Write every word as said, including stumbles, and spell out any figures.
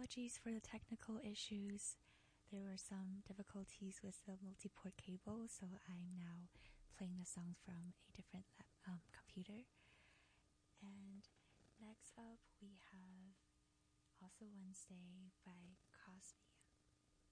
apologies for the technical issues. There were some difficulties with the multi-port cable, so I'm now playing the songs from a different lap, um, computer. And next up we have Also Wednesday by Cosby.